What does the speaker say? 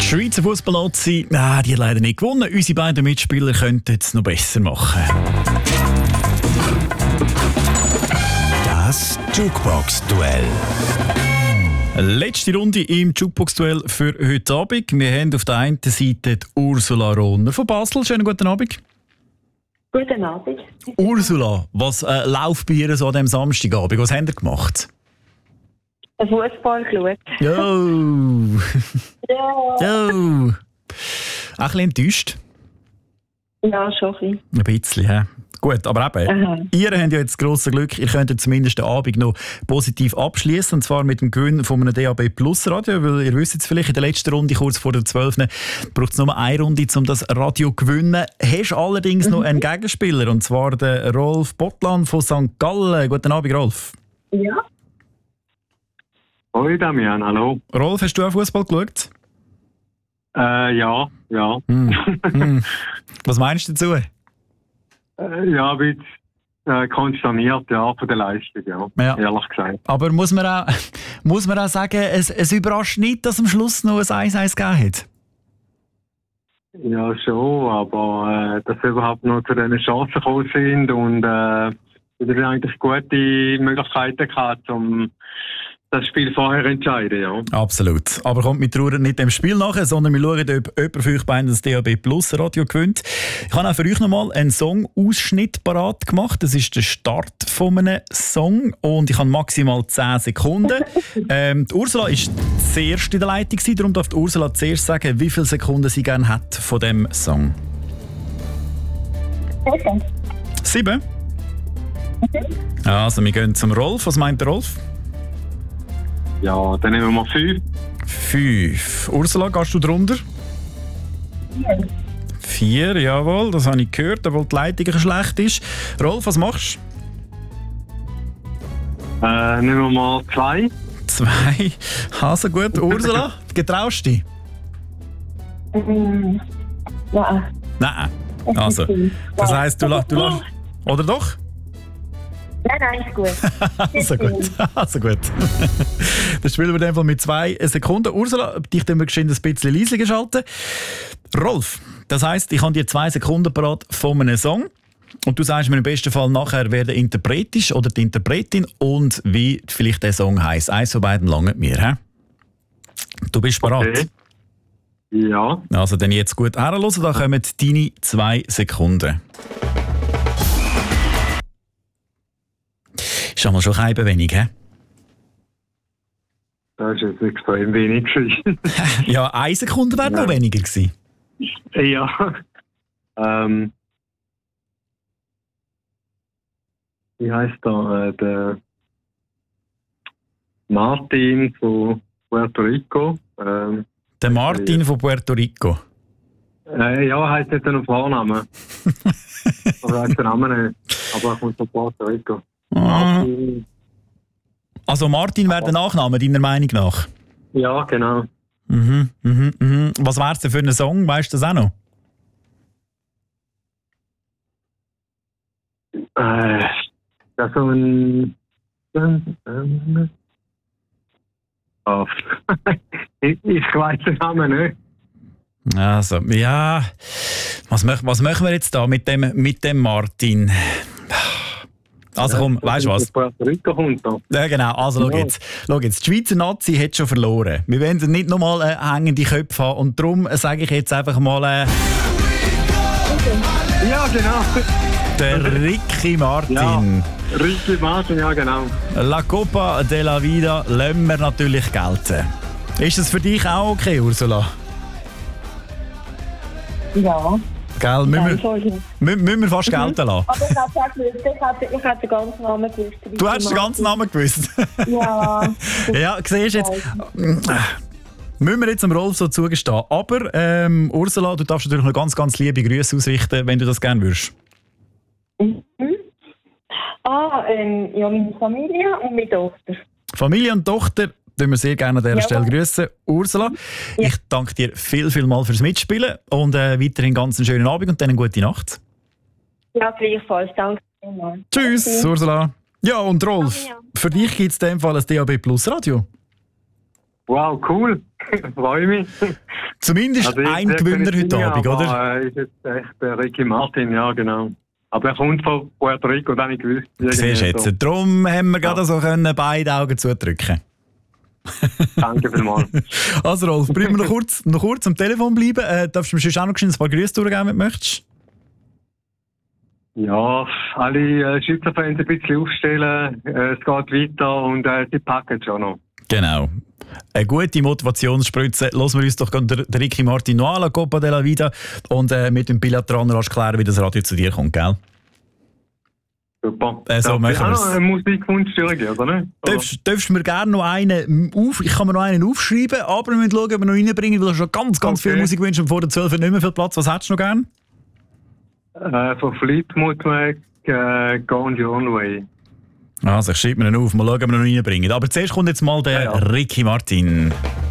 Schweizer Fußball-Nazi, die hat leider nicht gewonnen. Unsere beiden Mitspieler könnten es noch besser machen. Das Jukebox-Duell. Letzte Runde im Jukebox-Duell für heute Abend. Wir haben auf der einen Seite die Ursula Rohner von Basel. Schönen guten Abend. Guten Abend. Ursula, was läuft bei ihr so an diesem Samstagabend? Was habt ihr gemacht? Fußball geschaut. Jo! Ja. Jo! Auch ein bisschen enttäuscht? Ja, schon ein bisschen. Ein bisschen, ja. Gut, aber eben, Aha. ihr habt ja jetzt das grosse Glück, ihr könnt zumindest den Abend noch positiv abschließen, und zwar mit dem Gewinn von einem DAB Plus Radio, weil ihr wisst jetzt vielleicht, in der letzten Runde, kurz vor der 12. braucht es nur eine Runde, um das Radio zu gewinnen. Hast allerdings noch einen Gegenspieler, und zwar den Rolf Bottland von St. Gallen. Guten Abend, Rolf. Ja. Hoi Damian, hallo. Rolf, hast du auch Fußball geschaut? Ja. Was meinst du dazu? Ja, ein bisschen konsterniert, ja, von der Leistung, Ja. ehrlich gesagt. Aber muss man auch sagen, es überrascht nicht, dass am Schluss noch ein 1-1 gegeben hat? Ja, schon, aber dass wir überhaupt noch zu diesen Chancen gekommen sind und wir eigentlich gute Möglichkeiten gehabt, um das Spiel vorher zu entscheiden, ja. Absolut. Aber kommt mit Trauer nicht dem Spiel nachher, sondern wir schauen, ob jemand für euch beiden das DAB Plus Radio gewinnt. Ich habe auch für euch nochmal einen Song-Ausschnitt parat gemacht. Das ist der Start von einem Song und ich habe maximal 10 Sekunden. Die Ursula war zuerst in der Leitung, darum darf die Ursula zuerst sagen, wie viele Sekunden sie gerne hat von diesem Song. 7? Also, wir gehen zum Rolf. Was meint der Rolf? Ja, dann nehmen wir mal 5. 5. Ursula, gehst du drunter? 4, jawohl, das habe ich gehört, obwohl die Leitung schlecht ist. Rolf, was machst Nehmen wir mal 2. du? 2. Also gut. Ursula, getraust du dich? Ja. Nein. Also, das heisst, du lässt. Oder doch? Nein, ist gut. Also gut. Also gut. Das spielen wir in dem Fall mit 2 Sekunden. Ursula, dich können wir geschwind ein bisschen leiser schalten. Rolf, das heisst, ich habe dir 2 Sekunden parat von einem Song. Und du sagst mir im besten Fall nachher, wer der Interpret ist oder die Interpretin und wie vielleicht der Song heisst. Eins von beiden langt mir. He? Du bist parat. Okay. Ja. Also dann jetzt gut herhören, da kommen deine 2 Sekunden. Ist einmal schon kein wenig, hä? Das ist jetzt extrem wenig gewesen. Ja, 1 Sekunde wäre noch weniger gewesen. Ja. Wie heisst der Martin von Puerto Rico. Der Martin von Puerto Rico. Ja, heisst nicht einen Vornamen. Aber heißt den Namen nicht. Aber er kommt von Puerto Rico. Martin. Also Martin wäre der Nachname, deiner Meinung nach? Ja, genau. Was wäre es denn für einen Song? Weißt du das auch noch? Das ist so ein... Oh. ich weiss den Namen nicht. Also, ja. Was machen wir jetzt da mit dem Martin? Also komm, weißt du was? Puerto Rico kommt da. Ja, genau. Also schau jetzt. Die Schweizer Nazi hat schon verloren. Wir wollen nicht nochmal hängende Köpfe haben. Und darum sage ich jetzt einfach mal... Ja, genau. Der Ricky Martin. Ja, Ricky Martin, ja genau. La Copa de la Vida lassen wir natürlich gelten. Ist das für dich auch okay, Ursula? Ja. Gell, müssen wir fast gelten lassen. Aber ich hätte den ganzen Namen gewusst. Du hast den ganzen Namen gewusst? Ja. Ja, siehst du jetzt... Müssen wir jetzt dem Rolf so zugestehen. Aber Ursula, du darfst natürlich noch ganz, ganz liebe Grüße ausrichten, wenn du das gerne würdest. Ja, meine Familie und meine Tochter. Familie und Tochter tun wir sehr gerne an dieser Stelle grüßen. Ursula, ich danke dir viel mal fürs Mitspielen und weiterhin ganz einen schönen Abend und dann eine gute Nacht. Ja, gleichfalls. Danke vielmals. Tschüss, Ursula. Ja, und Rolf, für dich gibt es in dem Fall ein DAB Plus Radio. Wow, cool. Freue mich. Zumindest ein Gewinner heute Abend, oder? Ist jetzt echt Ricky Martin, ja genau. Aber er kommt von Puerto Rico, das habe ich gewusst. Siehst du jetzt. So. Darum haben wir gerade so können beide Augen zudrücken. Danke vielmals. Also Rolf, bleiben wir noch kurz am Telefon bleiben. Darfst du mir schon auch noch ein paar Grüße durchgeben, wenn du möchtest? Ja, alle Schweizer Fans ein bisschen aufstellen. Es geht weiter und sie packen schon noch. Genau. Eine gute Motivationsspritze. Lassen wir uns doch den Ricky Martin noch an, la Copa della Vida. Und mit dem Bilatraner kannst du klären, wie das Radio zu dir kommt, gell? Super. So machen wir es. Einen Musikwunsch durchgehen, oder nicht? Darfst du mir gerne noch einen ich kann mir noch einen aufschreiben, aber wir müssen schauen, ob wir noch reinbringen, weil du schon ganz viel Musik wünschst und vor der 12 nicht mehr viel Platz. Was hättest du noch gerne? Von Fleetwood Mac, Go on Your Own Way. Also ich schreibe mir ihn auf, mal schauen, ob wir noch reinbringen. Aber zuerst kommt jetzt mal der Ricky Martin.